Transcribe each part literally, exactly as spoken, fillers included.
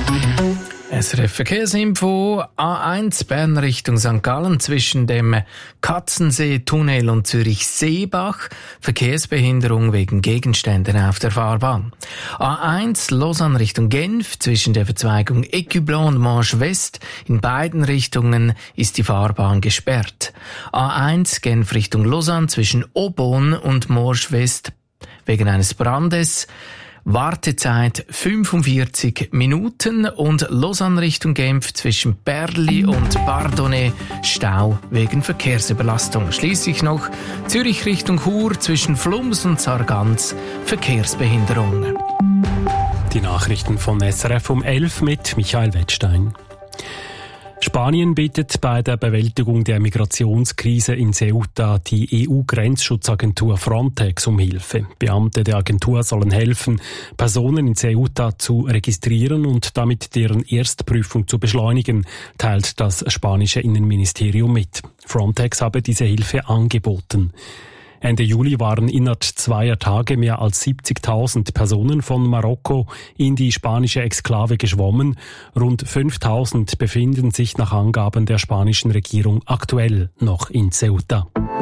S R F Verkehrsinfo, A eins Bern Richtung Sankt Gallen zwischen dem Katzensee-Tunnel und Zürich-Seebach. Verkehrsbehinderung wegen Gegenständen auf der Fahrbahn. A eins Lausanne Richtung Genf zwischen der Verzweigung Écublens und Manche West. In beiden Richtungen ist die Fahrbahn gesperrt. A eins Genf Richtung Lausanne zwischen Aubonne und Manche West wegen eines Brandes. Wartezeit fünfundvierzig Minuten und Lausanne Richtung Genf zwischen Berli und Bardonnay Stau wegen Verkehrsüberlastung. Schließlich noch Zürich Richtung Chur zwischen Flums und Sargans Verkehrsbehinderung. Die Nachrichten von S R F um elf mit Michael Wettstein. Spanien bittet bei der Bewältigung der Migrationskrise in Ceuta die E U-Grenzschutzagentur Frontex um Hilfe. Beamte der Agentur sollen helfen, Personen in Ceuta zu registrieren und damit deren Erstprüfung zu beschleunigen, teilt das spanische Innenministerium mit. Frontex habe diese Hilfe angeboten. Ende Juli waren innerhalb zweier Tage mehr als siebzigtausend Personen von Marokko in die spanische Exklave geschwommen. Rund fünftausend befinden sich nach Angaben der spanischen Regierung aktuell noch in Ceuta.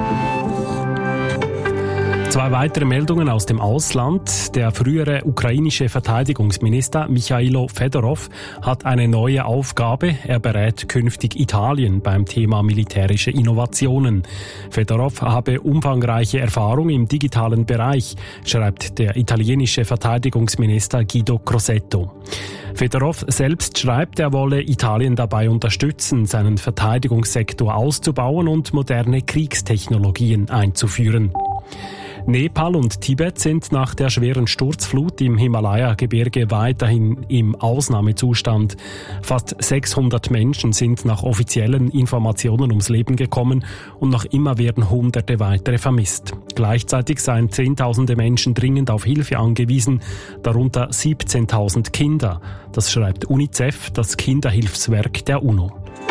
Zwei weitere Meldungen aus dem Ausland. Der frühere ukrainische Verteidigungsminister Michailo Fedorov hat eine neue Aufgabe. Er berät künftig Italien beim Thema militärische Innovationen. Fedorov habe umfangreiche Erfahrung im digitalen Bereich, schreibt der italienische Verteidigungsminister Guido Crosetto. Fedorov selbst schreibt, er wolle Italien dabei unterstützen, seinen Verteidigungssektor auszubauen und moderne Kriegstechnologien einzuführen. Nepal und Tibet sind nach der schweren Sturzflut im Himalaya-Gebirge weiterhin im Ausnahmezustand. Fast sechshundert Menschen sind nach offiziellen Informationen ums Leben gekommen und noch immer werden Hunderte weitere vermisst. Gleichzeitig seien Zehntausende Menschen dringend auf Hilfe angewiesen, darunter siebzehntausend Kinder. Das schreibt UNICEF, das Kinderhilfswerk der UNO.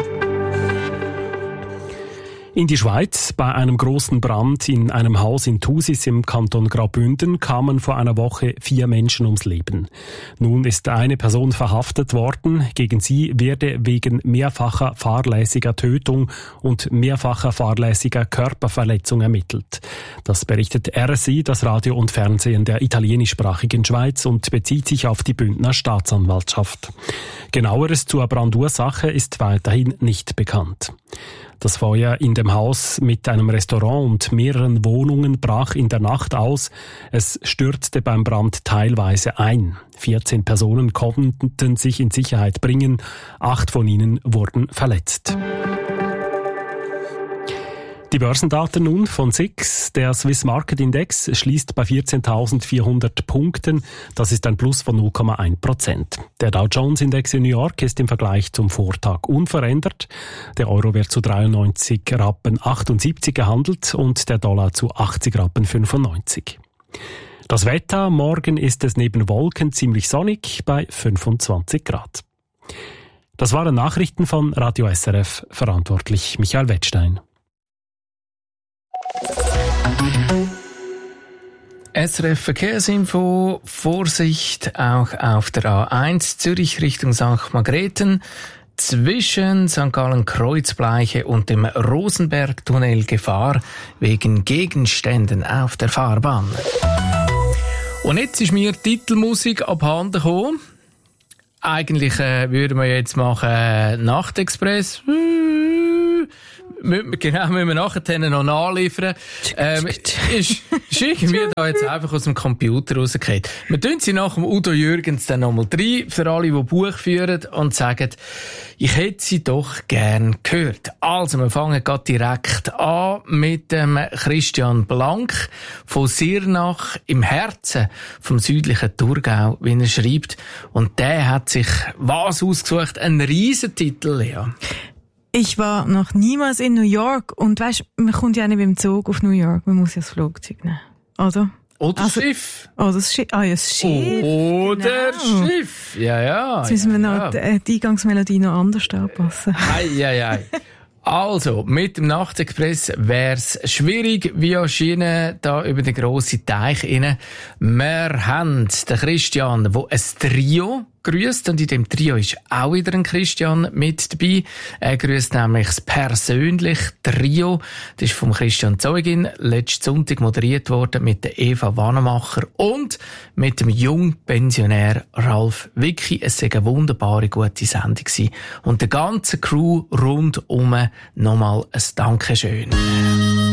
In die Schweiz. Bei einem großen Brand in einem Haus in Thusis im Kanton Graubünden kamen vor einer Woche vier Menschen ums Leben. Nun ist eine Person verhaftet worden. Gegen sie werde wegen mehrfacher fahrlässiger Tötung und mehrfacher fahrlässiger Körperverletzung ermittelt. Das berichtet R S I, das Radio und Fernsehen der italienischsprachigen Schweiz, und bezieht sich auf die Bündner Staatsanwaltschaft. Genaueres zur Brandursache ist weiterhin nicht bekannt. Das Feuer in dem Haus mit einem Restaurant und mehreren Wohnungen brach in der Nacht aus. Es stürzte beim Brand teilweise ein. vierzehn Personen konnten sich in Sicherheit bringen. Acht von ihnen wurden verletzt. Die Börsendaten nun von S I X. Der Swiss Market Index schließt bei vierzehntausendvierhundert Punkten. Das ist ein Plus von null Komma eins Prozent. Der Dow Jones Index in New York ist im Vergleich zum Vortag unverändert. Der Euro wird zu dreiundneunzig Rappen achtundsiebzig gehandelt und der Dollar zu achtzig Rappen fünfundneunzig. Das Wetter: Morgen ist es neben Wolken ziemlich sonnig bei fünfundzwanzig Grad. Das waren Nachrichten von Radio S R F, verantwortlich Michael Wettstein. S R F Verkehrsinfo, Vorsicht auch auf der A eins Zürich Richtung Sankt Margrethen. Zwischen Sankt Gallen Kreuzbleiche und dem Rosenbergtunnel Gefahr wegen Gegenständen auf der Fahrbahn. Und jetzt ist mir Titelmusik abhanden gekommen. Eigentlich äh, würden wir jetzt machen äh, Nachtexpress. Genau, müssen wir nachher noch nachliefern. Ähm, ist, ist irgendwie da jetzt einfach aus dem Computer rausgekommen. Wir tun sie nach dem Udo Jürgens dann nochmal rein, für alle, die Buch führen und sagen, ich hätte sie doch gern gehört. Also, wir fangen gerade direkt an mit dem Christian Blank von Sirnach im Herzen vom südlichen Thurgau, wie er schreibt. Und der hat sich was ausgesucht? Ein Riesentitel, ja. Ich war noch niemals in New York und weisst, man kommt ja nicht mit dem Zug auf New York, man muss ja das Flugzeug nehmen, oder? Oder also, das Schiff. Oder das Schiff, ah ja, das Schiff. Oder genau. das Schiff, ja, ja. Jetzt müssen ja, wir noch ja. die, die Eingangsmelodie noch anders anpassen. Ei, ei, ei. Also, mit dem Nachtexpress wär's schwierig via Schiene da über den grossen Teich rein. Wir haben den Christian, der ein Trio grüßt und in dem Trio ist auch wieder ein Christian mit dabei. Er grüßt nämlich das persönliche Trio. Das ist vom Christian Zeugin letzten Sonntag moderiert worden mit der Eva Wanamacher und mit dem Jungpensionär Ralf Wicki. Es war eine wunderbare, gute Sendung gewesen. Und der ganzen Crew rundum nochmal ein Dankeschön.